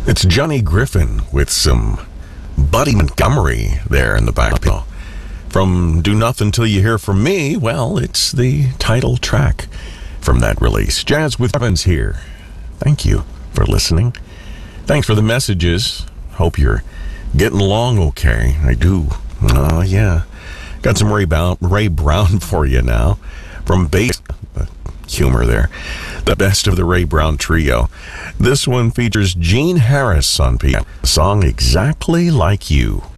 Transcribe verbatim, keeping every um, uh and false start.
It's Johnny Griffin with some Buddy Montgomery there in the back. From Do Nothing Till You Hear From Me, well, it's the title track from that release. Jazz with Evans here. Thank you for listening. Thanks for the messages. Hope you're getting along okay. I do. Oh, uh, yeah. Got some Ray, Brown, Ray Brown for you now. From bass, uh, humor there. The best of the Ray Brown trio. This one features Gene Harris on piano. Song Exactly Like You.